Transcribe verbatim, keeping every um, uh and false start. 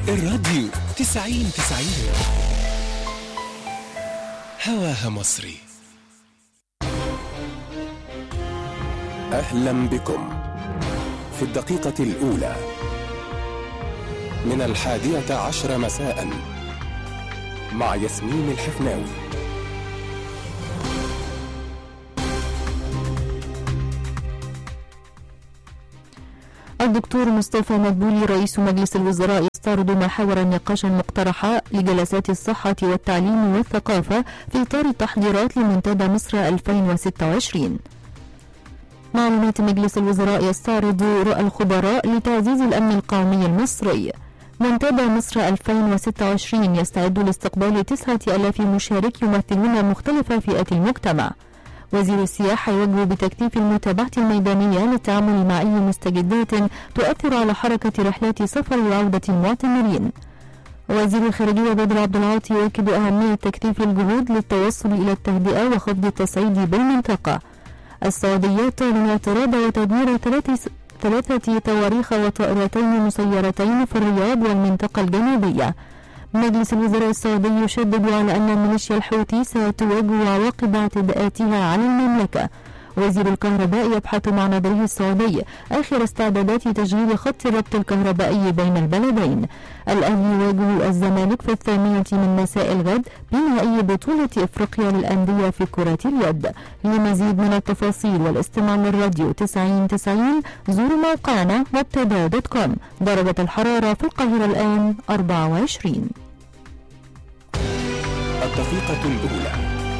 الراديو تسعين تسعين هواها مصري. أهلا بكم في الدقيقة الأولى من الحادية عشر مساء مع ياسمين الحفناوي. الدكتور مصطفى مدبولي رئيس مجلس الوزراء يستعرض محاور النقاش المقترحة لجلسات الصحة والتعليم والثقافة في إطار التحضيرات لمنتدى مصر ألفين وستة وعشرين. معلومات مجلس الوزراء يستعرض رؤى الخبراء لتعزيز الأمن القومي المصري. منتدى مصر ألفين وستة وعشرين يستعد لاستقبال تسعة آلاف مشارك يمثلون مختلف فئات المجتمع. وزير السياحة يوجه بتكثيف المتابعة الميدانية للتعامل مع أي مستجدات تؤثر على حركة رحلات سفر وعودة المعتمرين. وزير الخارجية بدر عبد العاطي يؤكد أهمية تكثيف الجهود للتوصل إلى التهدئة وخفض التصعيد بالمنطقة. السعودية تعلن اعتراض وتدمير ثلاثة صواريخ وطائرتين مسيرتين في الرياض والمنطقة الجنوبية. مجلس الوزراء السعودي يشدد على أن الميليشيا الحوثي ستواجه عواقب اعتداءاتها على المملكة. وزير الكهرباء يبحث مع نظيره السعودي آخر استعدادات تشغيل خط الربط الكهربائي بين البلدين. الأهلي يواجه الزمالك في الثانية من مساء الغد بنهائي بطولة إفريقيا للأندية في كرة اليد. لمزيد من التفاصيل والاستماع للراديو تسعين تسعين زوروا موقعنا مبتدا دوت كوم. درجة الحرارة في القاهرة الآن أربعة وعشرين. الدقيقة الأولى